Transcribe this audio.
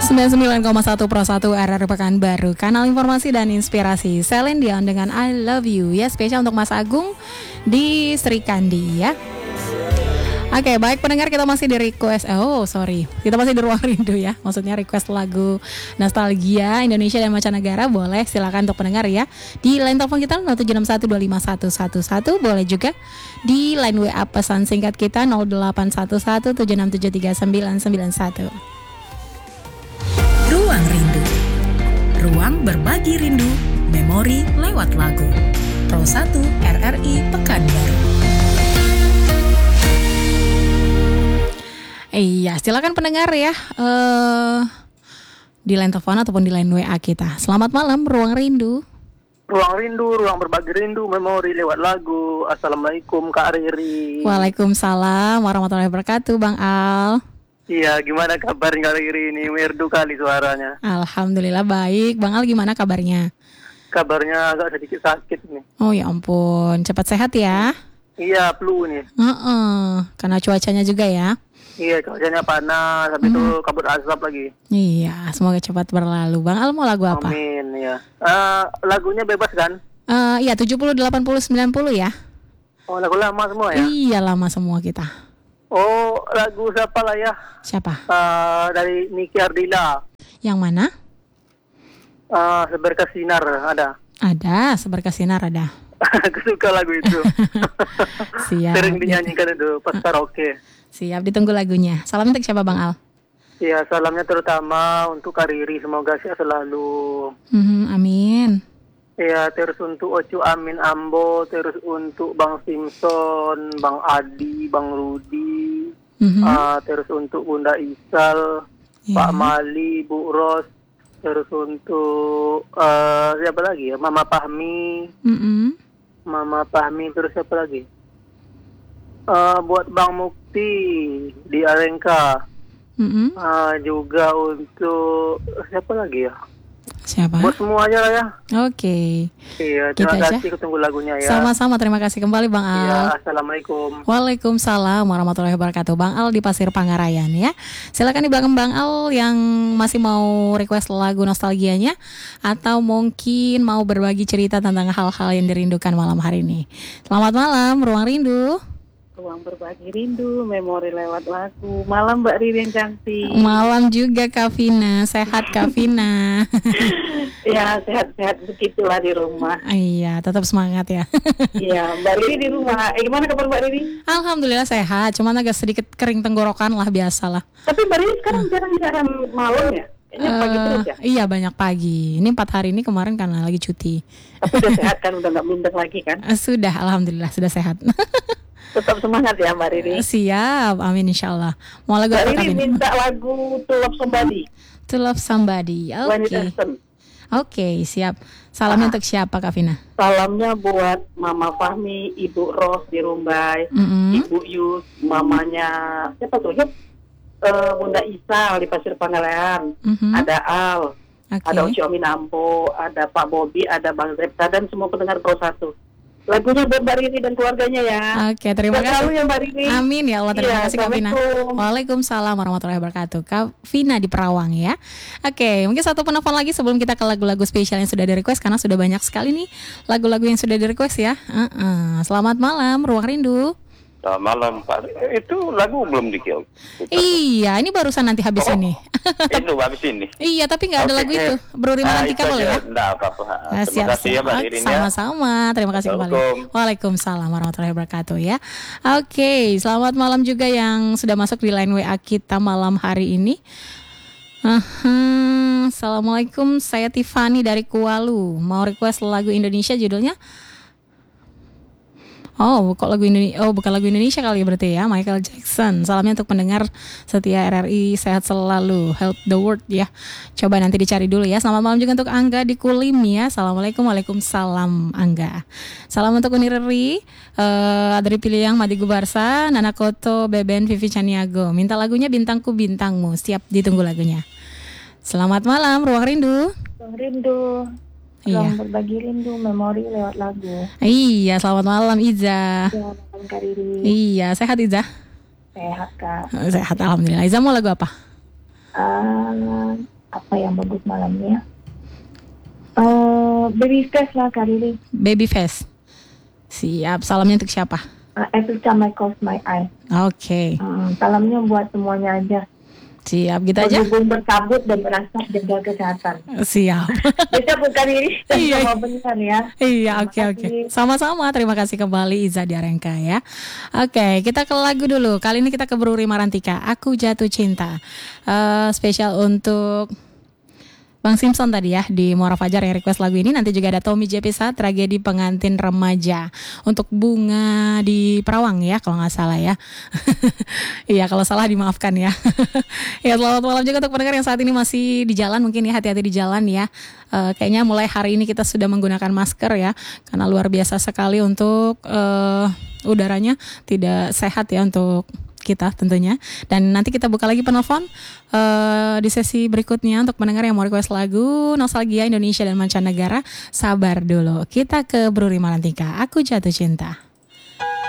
99,1 Pro 1 RRI Pekanbaru, kanal informasi dan inspirasi. Celine Dion dengan I Love You ya, spesial untuk Mas Agung di Sri Kandi ya. Oke, baik pendengar, kita masih di request. Kita masih di ruang rindu ya. Maksudnya request lagu nostalgia Indonesia dan mancanegara. Boleh silakan untuk pendengar ya. Di line telepon kita 0761251111. Boleh juga di line WA pesan singkat kita 081176739991. Ruang Rindu, ruang berbagi rindu, memori lewat lagu. Pro 1 RRI Pekanbaru. Iya, silakan pendengar ya, di line telepon ataupun di line WA kita. Selamat malam, Ruang Rindu. Ruang rindu, ruang berbagi rindu, memori lewat lagu. Assalamualaikum Kak Riri. Waalaikumsalam warahmatullahi wabarakatuh, Bang Al. Iya, gimana kabarnya Kak Riri ini? Merdu kali suaranya. Alhamdulillah baik. Bang Al gimana kabarnya? Kabarnya agak sedikit sakit nih. Oh ya ampun, cepat sehat ya. Iya, flu nih. Karena cuacanya juga ya. Iya, cuacanya panas, habis itu kabut asap lagi. Iya, semoga cepat berlalu. Bang Al mau lagu apa? Amin, ya. Lagunya bebas kan? Iya, 70, 80, 90 ya. Oh, lagu lama semua ya? Iya, lama semua kita. Oh, lagu siapa lah ya? Siapa? Dari Niki Ardila. Yang mana? Seberkas Sinar ada. Ada, Seberkas Sinar ada. Aku suka lagu itu. Siap. Sering dinyanyikan itu pas karaoke. Siap, ditunggu lagunya. Salam untuk siapa Bang Al? Ya, salamnya terutama untuk Kak Riri, semoga sehat selalu. Amin. Ya, terus untuk Ocu Amin Ambo, terus untuk Bang Simpson, Bang Adi, Bang Rudi, terus untuk Bunda Isal, Pak Mali, Bu Ros, terus untuk siapa lagi ya? Mama Fahmi, Mama Fahmi, terus siapa lagi? Buat Bang Mukti di Arengka. Juga untuk siapa lagi ya? Siapa? Buat semua aja lah ya. Oke. Iya, terima kasih, ketunggu lagunya ya. Sama-sama, terima kasih kembali Bang Al. Iya, assalamualaikum. Waalaikumsalam warahmatullahi wabarakatuh. Bang Al di Pasir Pangarayan ya. Silakan di belakang Bang Al yang masih mau request lagu nostalgianya atau mungkin mau berbagi cerita tentang hal-hal yang dirindukan malam hari ini. Selamat malam, Ruang Rindu. Ruang berbagi rindu, memori lewat lagu. Malam Mbak Riri yang cantik. Malam juga Kak Vina, sehat Kak Vina. Ya, sehat-sehat begitulah di rumah. Iya, tetap semangat ya. Iya, Mbak Riri di rumah. Gimana kabar Mbak Riri? Alhamdulillah sehat, cuman agak sedikit kering tenggorokan lah, biasalah. Tapi Mbak Riri sekarang jarang-jarang malam ya? Ini pagi terus ya? Iya, banyak pagi. Ini 4 hari ini kemarin karena lagi cuti. Tapi udah sehat kan, udah gak minder lagi kan? Sudah, alhamdulillah sudah sehat. Tetap semangat ya Mbak Riri. Siap, amin insyaallah. Mau lagu Mbak apa Riri minta lagu To Love Somebody. To Love Somebody. Oke, siap. Salamnya untuk siapa Kak Vina? Salamnya buat Mama Fahmi, Ibu Ros di Rumbai, Ibu Yus, mamanya siapa tuh ya? Bunda Isal di Pasir Pangarayan, ada Al, ada Uci Ominampo, ada Pak Bobi, ada Bang Zepta dan semua pendengar Pro 1. Lagunya buat Mbak Riri dan keluarganya ya. Oke, terima kasih. Ya, Mbak Riri. Amin ya Allah, terima kasih Kak Vina. Waalaikumsalam warahmatullahi wabarakatuh. Kak Vina di Perawang ya. Oke, mungkin satu penelpon lagi sebelum kita ke lagu-lagu spesial yang sudah di-request, karena sudah banyak sekali nih lagu-lagu yang sudah di-request ya. Selamat malam, Ruang Rindu. Selamat malam Pak. Itu lagu belum dikill. Iya, ini barusan nanti habis ini. Itu habis ini. Iya, tapi nggak ada lagu itu. Bro Rimantika boleh ya? Enggak apa-apa. Terima kasih ya Mbak Irin ya. Sama-sama. Terima kasih kembali. Waalaikumsalam warahmatullahi wabarakatuh ya. Oke, selamat malam juga yang sudah masuk di line WA kita malam hari ini. Assalamualaikum, saya Tiffany dari Kualu. Mau request lagu Indonesia judulnya? Oh, kok lagu Indonesia? Oh, bukan lagu Indonesia kali ya berarti ya. Michael Jackson. Salamnya untuk pendengar setia RRI, sehat selalu, help the world ya. Coba nanti dicari dulu ya. Selamat malam juga untuk Angga di Kulim ya. Assalamualaikum, waalaikumsalam Angga. Salam untuk Unireri, dari Piliang, Madi Gubarsa, Nana Koto, Beben, Vivi Caniago. Minta lagunya Bintangku Bintangmu. Siap, ditunggu lagunya. Selamat malam, Ruang Rindu. Ruang Rindu. Ruang berbagi rindu, memori lewat lagu. Iya, selamat malam Iza. Selamat malam Kak Riri. Iya, sehat Iza? Sehat Kak. Sehat, alhamdulillah. Iza mau lagu apa? apa yang bagus malamnya? Babyface lah kali ini. Babyface. Siap. Salamnya untuk siapa? Every time I close my eye. Oke. Salamnya buat semuanya aja. Siap, gitu aja. Berhubung bersabut dan merasa jaga kesehatan. Siap. Kita bukan ini, iya. Sama benar ya. Iya, oke. Sama-sama, terima kasih kembali Iza Diarengka ya. Oke, kita ke lagu dulu. Kali ini kita ke Bru Rima Rantika, Aku Jatuh Cinta. Spesial untuk Bang Simpson tadi ya di Muara Fajar yang request lagu ini. Nanti juga ada Tommy Jepisa, Tragedi Pengantin Remaja. Untuk Bunga di Perawang ya kalau gak salah ya. Iya, kalau salah dimaafkan ya. Ya, selamat malam juga untuk pendengar yang saat ini masih di jalan. Mungkin ya hati-hati di jalan ya. Kayaknya mulai hari ini kita sudah menggunakan masker ya. Karena luar biasa sekali untuk udaranya tidak sehat ya untuk kita tentunya. Dan nanti kita buka lagi penelpon di sesi berikutnya untuk pendengar yang mau request lagu nostalgia Indonesia dan mancanegara. Sabar dulu, kita ke Bru Rima Rantika, Aku Jatuh Cinta.